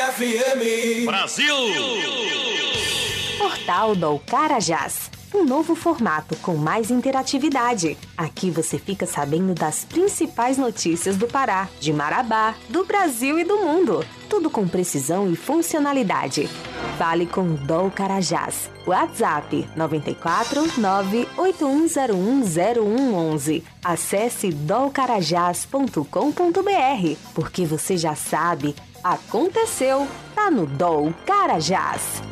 FM. Brasil! Portal do Carajás. Um novo formato com mais interatividade. Aqui você fica sabendo das principais notícias do Pará, de Marabá, do Brasil e do mundo. Tudo com precisão e funcionalidade. Fale com o DOL Carajás. WhatsApp 94 981010111. Acesse dolcarajás.com.br. Porque você já sabe, aconteceu, tá no DOL Carajás.